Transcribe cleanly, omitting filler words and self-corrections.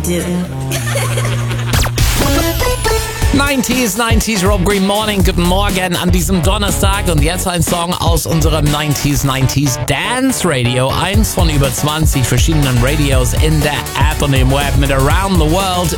do. 90s, Rob Green Morning. Guten Morgen an diesem Donnerstag. Und jetzt ein Song aus unserem 90s Dance Radio. Eins von über 20 verschiedenen Radios in der App und im Web mit Around the World.